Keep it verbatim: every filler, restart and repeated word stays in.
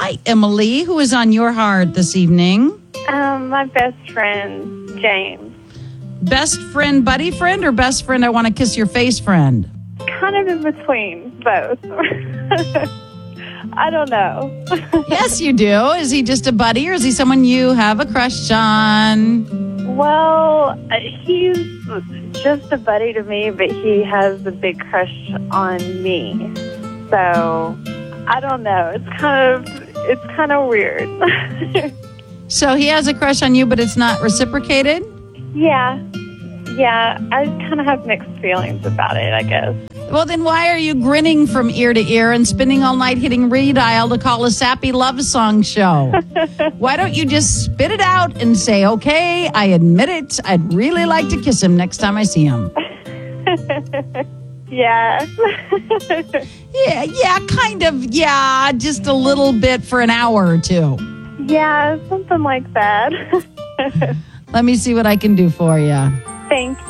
Hi, Emily. Who is on your heart this evening? Um, my best friend, James. Best friend, buddy friend, or best friend, I want to kiss your face friend? Kind of in between, both. I don't know. Yes, you do. Is he just a buddy, or is he someone you have a crush on? Well, uh, he's just a buddy to me, but he has a big crush on me. So, I don't know. It's kind of, it's kind of weird. So he has a crush on you, but it's not reciprocated? Yeah. Yeah, I kind of have mixed feelings about it, I guess. Well, then why are you grinning from ear to ear and spending all night hitting redial to call a sappy love song show? Why don't you just spit it out and say, okay, I admit it. I'd really like to kiss him next time I see him. Yeah. Yeah, yeah, kind of, yeah, just a little bit for an hour or two. Yeah, something like that. Let me see what I can do for you. Thank